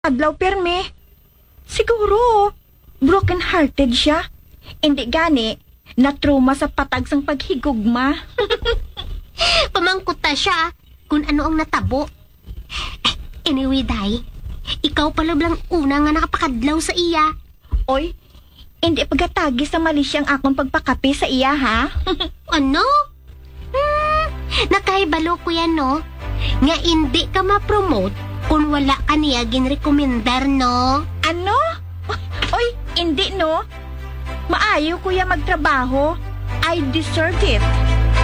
adlaw perme. Siguro, broken-hearted siya. Hindi gani, na-trauma sa patag sang paghigugma. Pamangkuta siya kung ano ang natabo. Anyway, Day, ikaw pala blang una nga nakapakadlaw sa iya. Oy, hindi pagatagi sa mali siyang akong pagpakapi sa iya, ha? Ano? Nakahibalo ko yan, no? Nga hindi ka ma-promote kung wala ka niya ginrekomendar, no? Ano? Oy, hindi no. Maayo kuya magtrabaho. I deserve it.